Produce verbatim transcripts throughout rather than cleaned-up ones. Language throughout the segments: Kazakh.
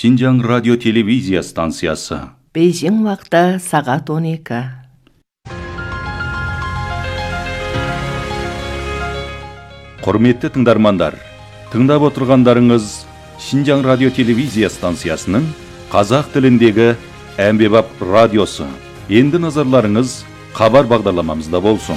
Шинжаң радио телевизия станциясы. Бейжің уақыты сағат он екі. Құрметті тыңдармандар, тыңдап отырғандарыңыз Шинжаң радио телевизия станциясының қазақ тіліндегі әмбебап радиосы. Енді назарларыңыз хабар бағдарламамызда болсын.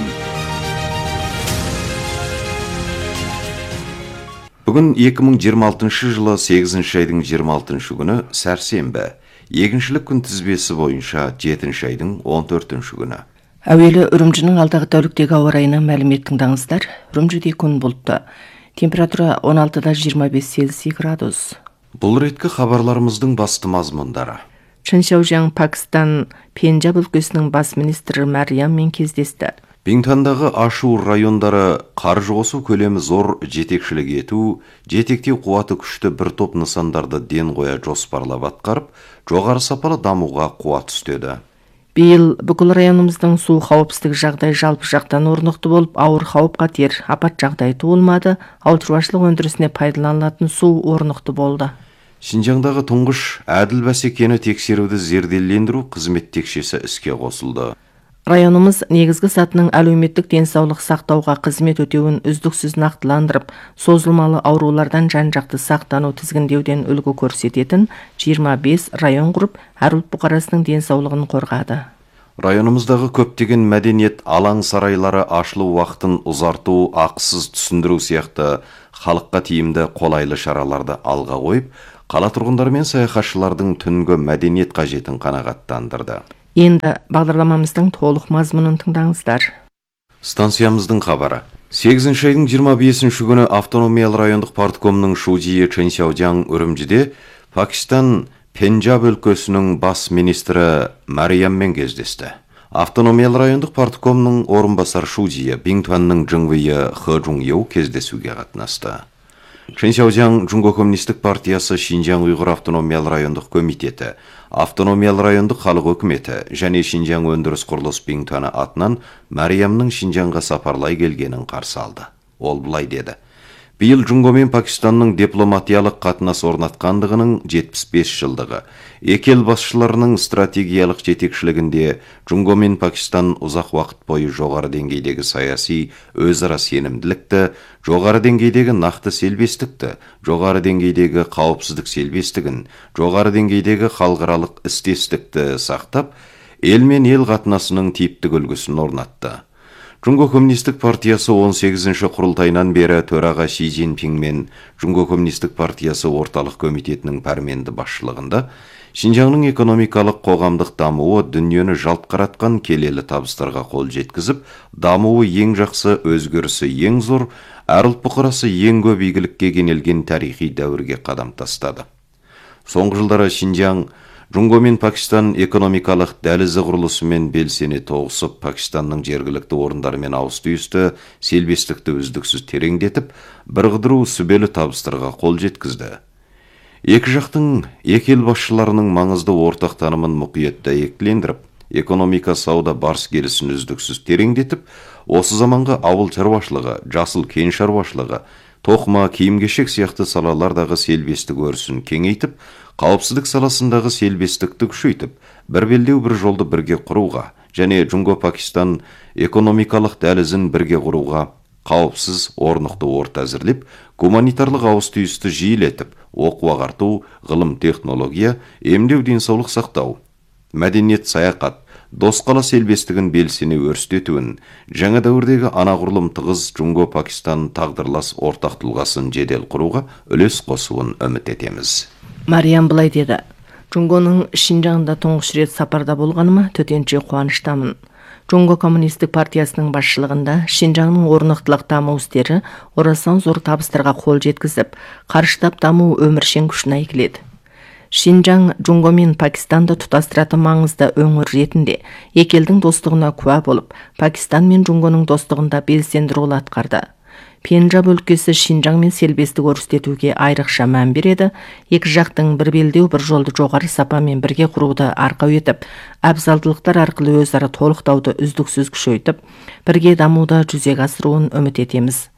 Бүгін екі мың жиырма алтыншы жылы сегізінші айдың жиырма алтыншы күні сәрсенбі, егіншілік күнтізбесі бойынша жетінші айдың он төртінші күні. Әуелі Үрімжінің алдағы тәуліктегі ауа райынан мәлімет тыңдаңыздар. Үрімжіде күн бұлтты. Температура он алтыдан жиырма бес Цельсий градус. Бұл реткі хабарларымыздың басты мазмұндары. Чиншаужяң, Пакистан, Пенджаб өлкесінің бас министрі Марияммен кездесті. Бингтандағы ашу райондары қаржы қосу көлемі зор жетекшілік ету, жетектеу қуаты күшті бір топ нысандарды ден қоя жоспарлап атқарып, жоғары сапалы дамуға қуат үстеді. Биыл бүкіл районымыздың су қауіпсіздік жағдай жалпы жақтан орнықты болып, ауыр қауіп қатер апат жағдай туылмады, ауыл шаруашылық өндірісіне пайдаланылатын су орнықты болды. Шинжаңдағы тұңғыш әділ бәсекені тексеруді зерделендіру қызмет текшесі іске қосылды. Районымыз негізгі сатының әлеуметтік денсаулық сақтауға қызмет өтеуін үздіксіз нақтыландырып, созылмалы аурулардан жан-жақты сақтану тізгіндеуден үлгі көрсететін жиырма бес район құрып, әр ұлт бұқарасының денсаулығын қорғады. Районымыздағы көптеген мәдениет алаң сарайлары ашылу уақытын ұзарту, ақысыз түсіндіру сияқты халыққа тиімді қолайлы шараларды алға қойып, қала тұрғындары мен саяхатшылардың түнгі мәдениет қажетін қанағаттандырды. Енді бағдарламамыздың толық мазмұнын тыңдаңыздар. Станциямыздың хабары. сегізінші айдың жиырма бесінші күні автономиялы райондық парткомның шудийі Чиншаужяң Үрімжіде Пакистан Пенджаб өлкесінің бас министрі Марияммен кездесті. Автономиялы райондық парткомның орынбасар шудийі Бингтуанның Жыңвейі Хэжуньеу кездесуге қатынасты. Чиншаужяң Жунго коммунистік партиясы Шинжаң Уйғыр автономиялы райондық комитеті, автономиялы райондық халық өкіметі және Шинжаң өндіріс құрылыс Бингтуаны атынан Мариямның Шинжаңға сапарлай келгенін қарсы алды. Ол бұлай деді. Биыл Жунго мен Пакистанның дипломатиялық қатынас орнатқандығының жетпіс бес жылдығы. Екі ел басшыларының стратегиялық жетекшілігінде Жунго мен Пакистан ұзақ уақыт бойы жоғары деңгейдегі саяси өзара сенімділікті, жоғары деңгейдегі нақты селбестікті, жоғары деңгейдегі қауіпсіздік селбестігін, жоғары деңгейдегі халықаралық істестікті сақтап, ел мен ел қатынасының типтік үлгісін орнатты. Жунго коммунистік партиясы он сегізінші құрылтайынан бері төраға Ши Цзиньпин мен Жунго коммунистік партиясы орталық комитетінің пәрменді басшылығында Шинжаңның экономикалық қоғамдық дамуы дүниені жалт қаратқан келелі табыстарға қол жеткізіп, дамуы ең жақсы, өзгерісі ең зор, әр ұлт бұқарасы ең көп игілікке кенелген тарихи дәуірге қадам тастады. Соңғы жылдары Шинжаң Жунго мен Пакистан экономикалық дәлізі құрылысымен белсене тоғысып, Пакистанның жергілікті орындарымен ауыс-түйісті, селбестікті үздіксіз тереңдетіп, бірғыдыру сүбелі табыстарға қол жеткізді. Екі жақтың екі ел басшыларының маңызды ортақ танымын мұқият дәйектілендіріп, экономика сауда барыс келісін үздіксіз тереңдетіп, осы заманғы ауыл шаруашылығы, жасыл кен шаруашылығы, тоқыма, киім-кешек сияқты салалардағы селбестік өрісін кеңейтіп, қауіпсіздік саласындағы селбестікті күшейтіп, бір белдеу бір жолды бірге құруға және Жунго-Пакистан экономикалық дәлізін бірге құруға қауіпсіз орнықты орта әзірлеп, гуманитарлық ауыс-түйісті жиілетіп, оқу-ағарту, ғылым, технология, емдеу, денсаулық сақтау, мәдениет, саяхат, досқала селбестігін белсене өрістетуін, жаңа дәуірдегі анағұрлым тығыз Жунго-Пакистан тағдырлас ортақ тұлғасын жедел құруға үлес қосуын үміт етеміз. Мариям былай деді. Жунгоның Шинжаңда тұңғыш рет сапарда болғаныма төтенше қуаныштамын. Жунго коммунистік партиясының басшылығында Шинжаңның орнықтылық даму істері орасан зор табыстарға қол жеткізіп, қарыштап даму өміршең күшіне келеді. Шинжаң Жунго мен Пакистанды тұтастыратын маңызды өңір ретінде екі елдің достығына куә болып, Пакистан мен Жунгоның достығында белсенді рөл атқарды. Пенджаб өлкесі Шинжаң мен селбестік өрістетуге айрықша мән береді. Екі жақтың бір белдеу бір жолды жоғары сапамен бірге құруды арқау етіп, әбзалдылықтар арқылы өзара толықтауды үздіксіз күшейтіп, бірге дамуды жүзеге асыруын үміт етеміз.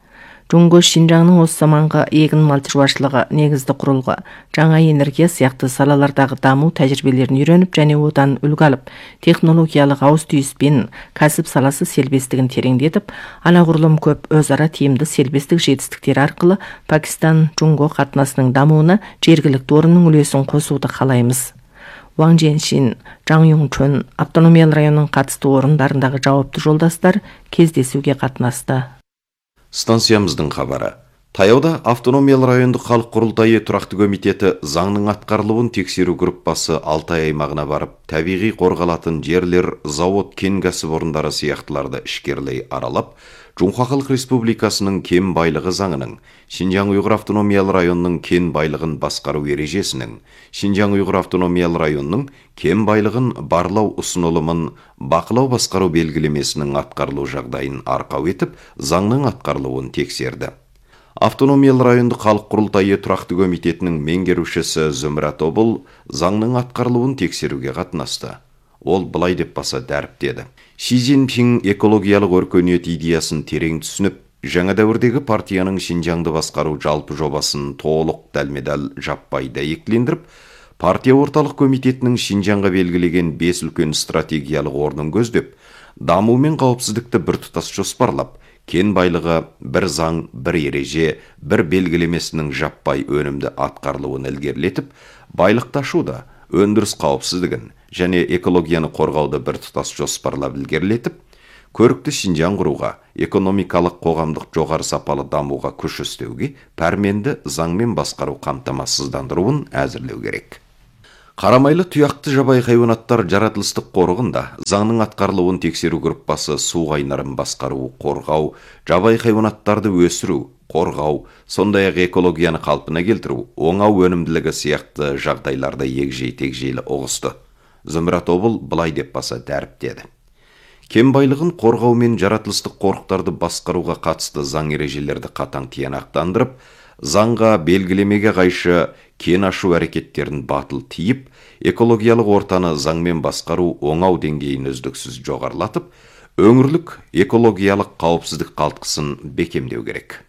Жунго Шинжаңның осы заманғы егін мал чаруашылығы негізді құрылғы, жаңа энергия сияқты салалардағы даму тәжірибелерін үйреніп және одан үлгі алып, технологиялық ауыз түйіспен кәсіп саласы селбестігін тереңдетіп, анағұрлым көп өзара тиімді селбестік жетістіктері арқылы Пакистан Жунго қатынасының дамуына жергілікті орынның үлесін қосуды қалаймыз. Ван Женшин, Жаң Юңчөн автономиялы районның қатысты орындарындағы жауапты жолдастар кездесуге қатынасты. Станциямыздың хабары. Таяуда автономиялы райондық халық құрылтайы тұрақты комитеті заңның атқарылуын тексеру группасы Алтай аймағына барып, табиғи қорғалатын жерлер, завод, кен кәсіпорындары сияқтыларды ішкерлей аралап, Жунхо Халық Республикасының кен байлығы заңының, Шинжаң Уйғыр автономиялы районының кен байлығын басқару ережесінің, Шинжаң Уйғыр автономиялы районының кен байлығын барлау ұсынылымын бақылау басқару белгілемесінің атқарылу жағдайын арқау етіп, заңның атқарылуын тексерді. Автономиялы райондық халық құрылтайы тұрақты комитетінің меңгерушісі Зөмрат Обыл заңның атқарылуын тексеруге қатынасты. Ол былай деп баса дәріптеді. Ши Цзиньпин экологиялық өркениет идеясын терең түсініп, жаңа дәуірдегі партияның Шинжаңды басқару жалпы жобасын толық дәлме-дәл жаппай дәйектілендіріп, партия орталық комитетінің Шинжаңға белгілеген бес үлкен стратегиялық орнын көздеп, даму мен қауіпсіздікті біртұтас жоспарлап, кен байлығы бір заң, бір ереже, бір белгілемесінің жаппай өнімді атқарылуын ілгерілетіп, байлықты ашуда, өндіріс қауіпсіздігін және экологияны қорғауды біртұтас жоспарлап ілгерілетіп, көрікті Шинжаң құруға, экономикалық қоғамдық жоғары сапалы дамуға күш істеуге, пәрменді заңмен басқару қамтамасыздандыруын әзірлеу керек. Қарамайлы тұяқты жабайы хайуанаттар жаратылыстық қорығында заңның атқарылуын тексеру группасы су қайнарын басқару, қорғау, жабайы хайуанаттарды өсіру, қорғау, сондай-ақ экологияны қалпына келтіру, оңау өнімділігі сияқты жағдайларда егжей-тегжейлі ұғысты. Зөмрат Обыл былай деп баса дәріптеді. Кен байлығын қорғау мен жаратылыстық қорықтарды басқаруға қатысты заң ережелерді қатаң тиянақтандырып, заңға белгілемеге қайшы кен ашу әрекеттерін батыл тиіп, экологиялық ортаны заңмен басқару оңау деңгейін үздіксіз жоғарылатып, өңірлік экологиялық қауіпсіздік қалтқысын бекемдеу керек.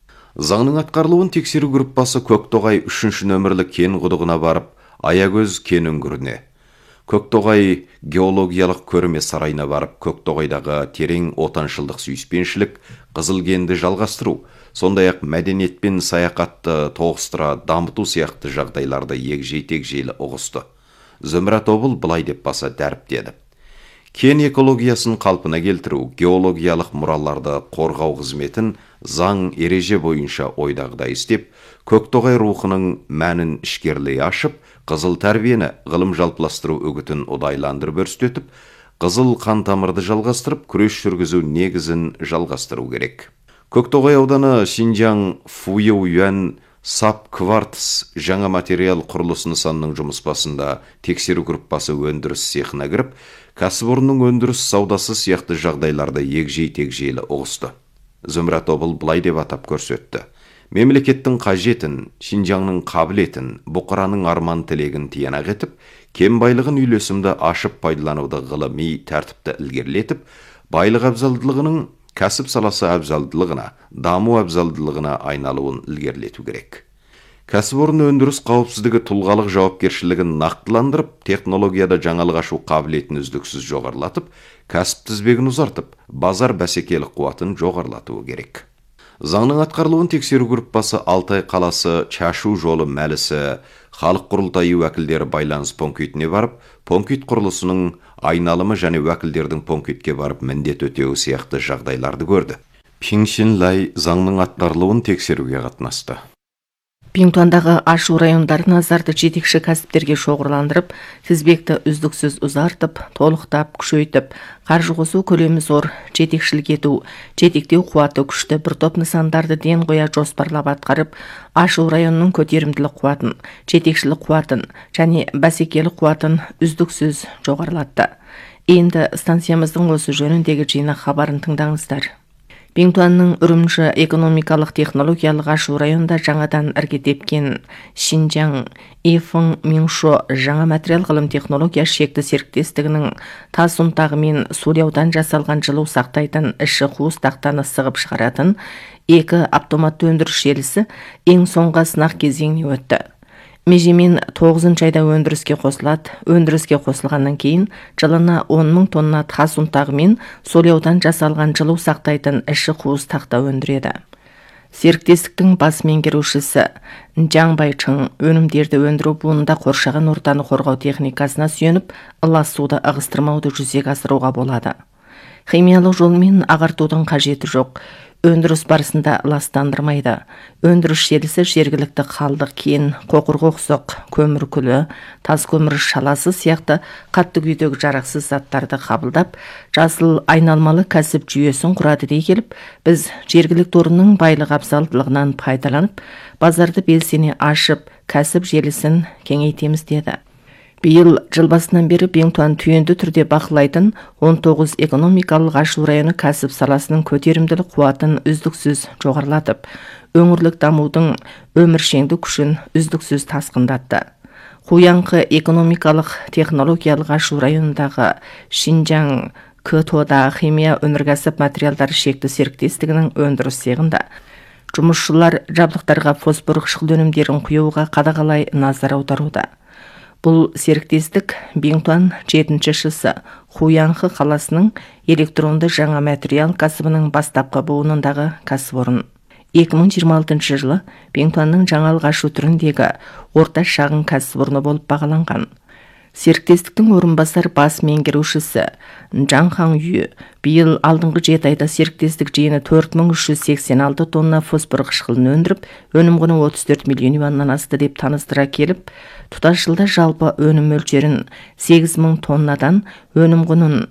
Заңның атқарылуын тексеру группасы Көктоғай үшінші нөмірлі кен құдығына барып, Аягөз кен үңгіріне, Көктоғай геологиялық көрме сарайына барып, Көктоғайдағы терең отаншылдық сүйіспеншілік, қызыл кенді жалғастыру, сондай-ақ мәдениет пен саяхатты тоғыстыра дамыту сияқты жағдайларды егжей-тегжейлі ұғысты. Зөмрат Обыл былай деп баса дәріптеді. Кен экологиясын қалпына келтіру, геологиялық мұраларды қорғау қызметін заң ереже бойынша ойдағыдай істеп, Көктоғай рухының мәнін ішкерлей ашып, қызыл тәрбиені ғылым жалпыластыру үгітін ұдайландырып өрістетіп, қызыл қан тамырды жалғастырып, күрес жүргізу негізін жалғастыру керек. Көктоғай ауданы Шинжаң Фуйюян Сап Квартс жаңа материал құрылыс нысанының жұмыс басында тексеру группасы өндіріс цехына кіріп, кәсіпорынның өндіріс саудасы сияқты жағдайларды егжей-тегжейлі ұғысты. Зөмрат Обыл былай деп атап көрсетті. Мемлекеттің қажетін, Шинжаңның қабілетін, бұқараның арман тілегін тиянақ етіп, кен байлығын үйлесімді ашып пайдалануды ғылыми тәртіпті ілгерілетіп, байлық абзалдылығының кәсіп саласы абзалдылығына, даму абзалдылығына айналуын ілгерілету керек. Кәсіпорын өндіріс қауіпсіздігі тұлғалық жауапкершілігін нақтыландырып, технологияда жаңалық ашу қабілетін үздіксіз жоғарылатып, кәсіп тізбегін ұзартып, базар бәсекелік қуатын жоғарылатуы керек. Заңның атқарылуын тексеру группасы Алтай қаласы Чашу жолы мәлісі халық құрылтайы уәкілдері байланыс пунктіне барып, пункт құрылысының айналымы және уәкілдердің пунктке барып міндет өтеуі сияқты жағдайларды көрді. Пиңшинлай заңның атқарылуын тексеруге қатынасты. Пиңтуандағы ашу райондарын назарды жетекші кәсіптерге шоғырландырып, тізбекті үздіксіз ұзартып, толықтап, күшейтіп, қаржы қосу көлемі зор, жетекшілік ету, жетектеу қуаты күшті бір топ нысандарды ден қоя жоспарлап атқарып, ашу районының көтерімділік қуатын, жетекшілік қуатын және бәсекелік қуатын үздіксіз жоғарылатты. Енді станциямыздың осы жөніндегі жинақ хабарын тыңдаңыздар. Биңтуанның Үрімжі экономикалық технологиялық ашу районында жаңадан іргетепкен Шинжаң Ифың Миңшо жаңа материал ғылым технология шекті серіктестігінің тас ұнтағы мен соляудан жасалған жылу сақтайтын іші қуыс тақтаны сығып шығаратын екі автоматты өндіріс желісі ең соңғы сынақ кезеңіне өтті. Межемен тоғызыншы айда өндіріске қосылады. Өндіріске қосылғаннан кейін жылына он мың тонна тас ұнтағы мен соляудан жасалған жылу сақтайтын іші қуыс тақта өндіреді. Серіктестіктің бас меңгерушісі Жаң Байчың өнімдерді өндіру буында қоршаған ортаны қорғау техникасына сүйеніп, ылас суды ығыстырмауды жүзеге асыруға болады. Химиялық жолмен ағартудың қажеті жоқ. Өндіріс барысында ластандырмайды. Өндіріс желісі жергілікті қалдық, кен, қоқыр қоқсық, көмір күлі, тас көмір шаласы сияқты қатты күйдегі жарақсыз заттарды қабылдап, жасыл айналмалы кәсіп жүйесін құрады дей келіп, біз жергілікті орынның байлық абзалдылығынан пайдаланып, базарды белсене ашып, кәсіп желісін кеңейтеміз деді. Биыл жыл басынан бері Биңтуан түйінді түрде бақылайтын он тоғыз экономикалық ашу районы кәсіп саласының көтерімділік қуатын үздіксіз жоғарылатып, өңірлік дамудың өміршеңді күшін үздіксіз тасқындатты. Хуянқы экономикалық технологиялық ашу районындағы Шинжаң КТО-да химия өнеркәсіп материалдары шекті серіктестігінің өндіріс цехында жұмысшылар жабдықтарға фосфор қышқыл өнімдерін құюға қадағалай назар аударуда. Бұл серіктестік Биңтуан жетінші шысы Хуянхы қаласының электронды жаңа материал кәсібінің бастапқы буынындағы кәсіпорын. екі мың жиырма алтыншы жылы Биңтуанның жаңалық ашу түріндегі орта шағын кәсіпорны болып бағаланған. Серіктестіктің орынбасар бас меңгерушісі Жаң Хан Ю биыл алдыңғы жеті айда серіктестік жиыны төрт мың үш жүз сексен алты тонна фосфор қышқылын өндіріп, өнім құны отыз төрт миллион юаннан асты деп таныстыра келіп, тұтас жылда жалпы өнім мөлшерін сегіз мың тоннадан өнім құнын